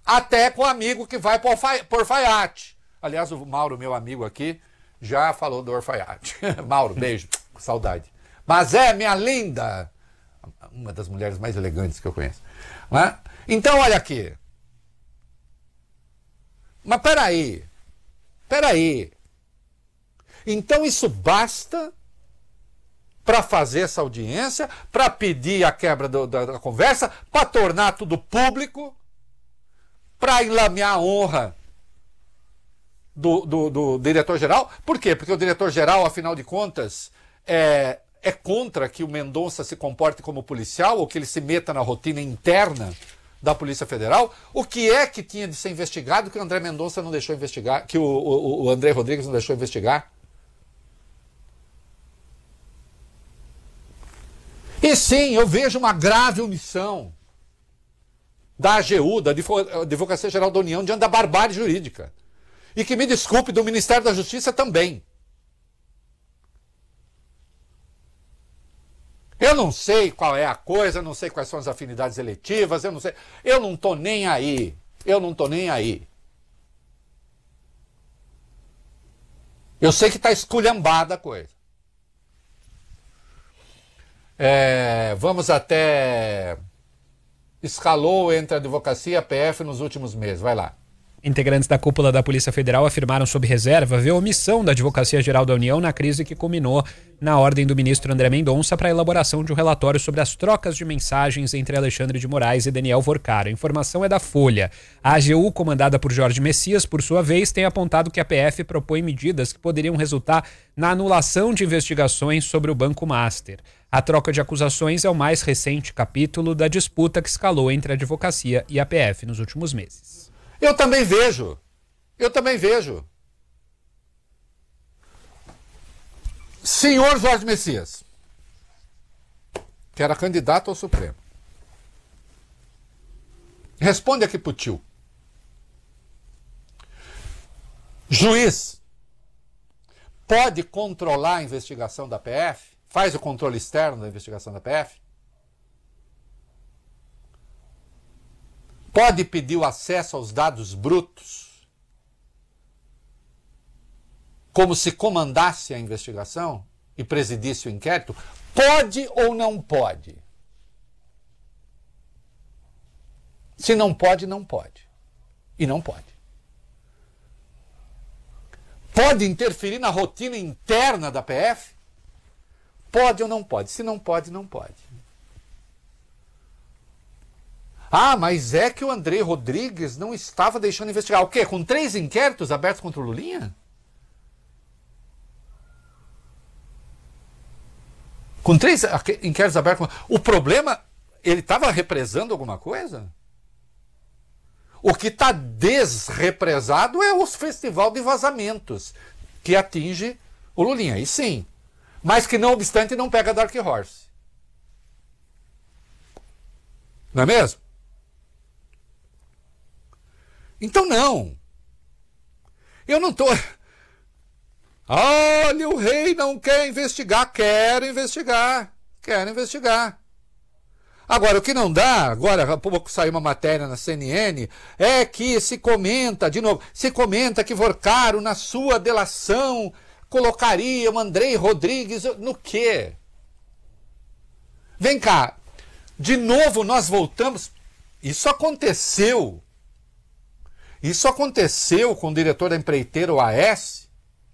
até com o amigo que vai por Orfaiate. Aliás, o Mauro, meu amigo aqui, já falou do Orfaiate. Mauro, beijo, saudade. Mas minha linda, uma das mulheres mais elegantes que eu conheço. Né? Então, olha aqui. Mas peraí. Então isso basta para fazer essa audiência, para pedir a quebra da conversa, para tornar tudo público, para enlamear a honra do diretor-geral. Por quê? Porque o diretor-geral, afinal de contas, é contra que o Mendonça se comporte como policial ou que ele se meta na rotina interna da Polícia Federal. O que é que tinha de ser investigado que o André Mendonça não deixou investigar, que o André Rodrigues não deixou investigar? E sim, eu vejo uma grave omissão da AGU, da Advocacia Geral da União, diante da barbárie jurídica. E que me desculpe, do Ministério da Justiça também. Eu não sei qual é a coisa, eu não sei quais são as afinidades eletivas, eu não sei. Eu não tô nem aí. Eu sei que está esculhambada a coisa. Vamos até... Escalou entre a advocacia e a PF nos últimos meses. Vai lá. Integrantes da cúpula da Polícia Federal afirmaram sob reserva ver omissão da Advocacia Geral da União na crise que culminou na ordem do ministro André Mendonça para a elaboração de um relatório sobre as trocas de mensagens entre Alexandre de Moraes e Daniel Vorcaro. A informação é da Folha. A AGU, comandada por Jorge Messias, por sua vez, tem apontado que a PF propõe medidas que poderiam resultar na anulação de investigações sobre o Banco Master. A troca de acusações é o mais recente capítulo da disputa que escalou entre a advocacia e a PF nos últimos meses. Eu também vejo. Senhor Jorge Messias, que era candidato ao Supremo, responde aqui pro tio. Juiz pode controlar a investigação da PF? Faz o controle externo da investigação da PF? Pode pedir o acesso aos dados brutos? Como se comandasse a investigação e presidisse o inquérito? Pode ou não pode? Se não pode, não pode. E não pode. Pode interferir na rotina interna da PF? Pode ou não pode? Se não pode, não pode. Ah, mas é que o André Rodrigues não estava deixando investigar. O quê? Com 3 inquéritos abertos contra o Lulinha? Com 3 inquéritos abertos contra... O problema, ele estava represando alguma coisa? O que está desrepresado é o festival de vazamentos que atinge o Lulinha. Aí sim. Mas que, não obstante, não pega Dark Horse. Não é mesmo? Então não. Eu não estou... Olha, o rei não quer investigar. Quero investigar. Agora, o que não dá, agora há pouco saiu uma matéria na CNN, é que se comenta que Vorcaro, na sua delação, colocaria o André Rodrigues no quê? Vem cá, de novo nós voltamos. Isso aconteceu com o diretor da empreiteira, o AS,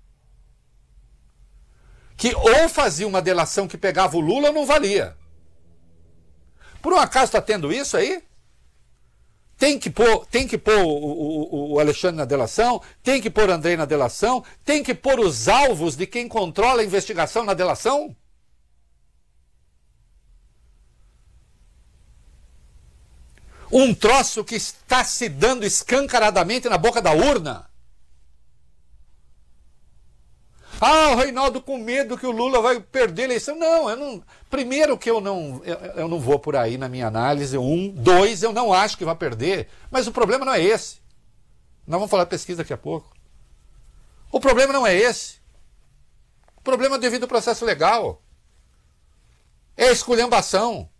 que ou fazia uma delação que pegava o Lula ou não valia. Por um acaso está tendo isso aí? Tem que pôr o Alexandre na delação, tem que pôr o André na delação, tem que pôr os alvos de quem controla a investigação na delação? Um troço que está se dando escancaradamente na boca da urna. Ah, o Reinaldo com medo que o Lula vai perder a eleição. Não, primeiro que eu não vou por aí na minha análise. 1, 2, eu não acho que vai perder. Mas o problema não é esse. Nós vamos falar de pesquisa daqui a pouco. O problema não é esse. O problema é devido ao processo legal. É a esculhambação.